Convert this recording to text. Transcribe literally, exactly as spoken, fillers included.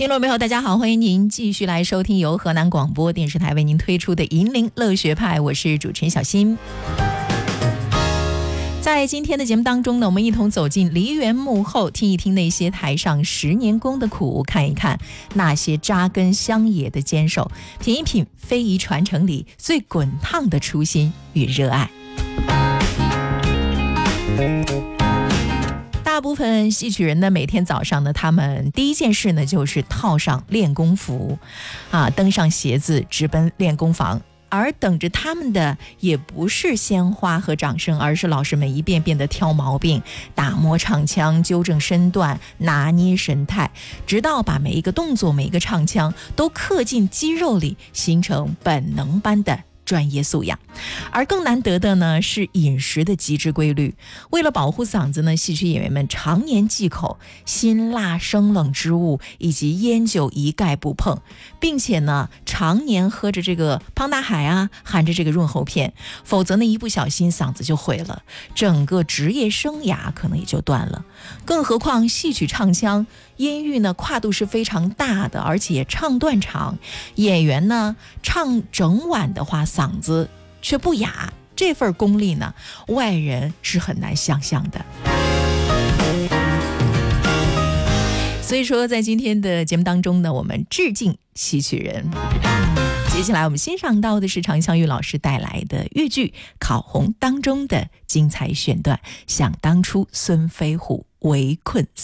听众朋友大家好，欢迎您继续来收听由河南广播电视台为您推出的银铃乐学派，我是主持人小新。在今天的节目当中呢，我们一同走进梨园幕后，听一听那些台上十年功的苦，看一看那些扎根乡野的坚守，品一品非遗传承里最滚烫的初心与热爱。大部分戏曲人呢，每天早上呢，他们第一件事呢，就是套上练功服，啊，登上鞋子，直奔练功房。而等着他们的也不是鲜花和掌声，而是老师们一遍遍的挑毛病，打磨唱腔，纠正身段，拿捏神态，直到把每一个动作，每一个唱腔都刻进肌肉里，形成本能般的专业素养。而更难得的呢，是饮食的极致规律。为了保护嗓子呢，戏曲演员们常年忌口辛辣生冷之物以及烟酒一概不碰，并且呢常年喝着这个胖大海啊，含着这个润喉片，否则呢一不小心嗓子就毁了，整个职业生涯可能也就断了。更何况戏曲唱腔音域呢跨度是非常大的，而且唱段长，演员呢唱整晚的话嗓子却不哑，这份功力呢外人是很难想象的。所以说在今天的节目当中呢，我们致敬戏曲人。接下来我们欣赏到的是常香玉老师带来的豫剧《考红》当中的精彩选段，想当初孙飞虎围困